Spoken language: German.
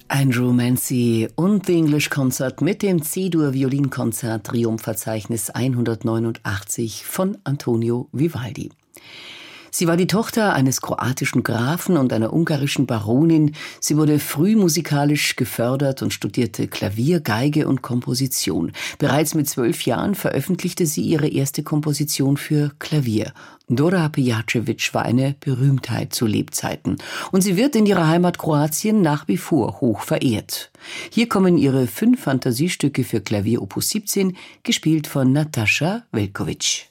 Andrew Mancy und The English Concert mit dem C-Dur Violinkonzert Triumphverzeichnis 189 von Antonio Vivaldi. Sie war die Tochter eines kroatischen Grafen und einer ungarischen Baronin. Sie wurde früh musikalisch gefördert und studierte Klavier, Geige und Komposition. Bereits mit 12 Jahren veröffentlichte sie ihre erste Komposition für Klavier. Dora Pejacevic war eine Berühmtheit zu Lebzeiten. Und sie wird in ihrer Heimat Kroatien nach wie vor hoch verehrt. Hier kommen ihre 5 Fantasiestücke für Klavier Opus 17, gespielt von Nataša Veljković.